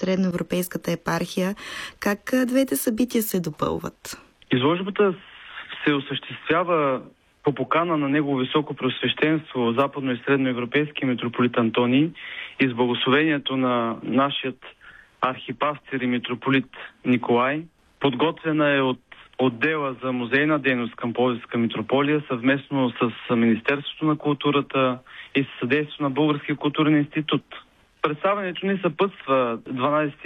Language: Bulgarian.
Средноевропейската епархия. Как двете събития се допълват? Изложбата се осъществява по покана на Негово високо преосвещенство Западно и Средноевропейски митрополит Антоний и с благословението на нашият архипастир и митрополит Николай. Подготвена е от отдела за музейна дейност към Пловдивска митрополия съвместно с Министерството на културата и със съдействието на Българския културен институт. Представянето ни съпътства 12